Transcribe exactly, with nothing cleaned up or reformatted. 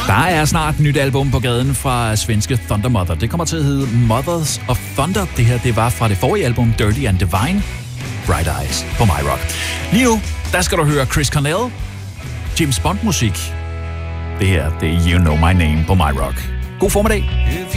Der er snart et nyt album på gaden fra svenske Thunder Mother. Det kommer til at hedde Mothers of Thunder. Det her, det var fra det forrige album, Dirty and Divine. Bright Eyes på My Rock. Lige nu, der skal du høre Chris Cornell, James Bond musik. Det her, det er You Know My Name på My Rock. God formiddag.